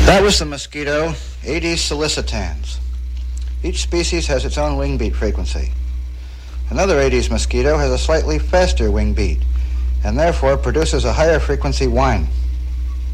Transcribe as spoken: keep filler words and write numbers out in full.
That was the mosquito Aedes sollicitans. Each species has its own wing beat frequency. Another Aedes mosquito has a slightly faster wing beat and therefore produces a higher frequency whine.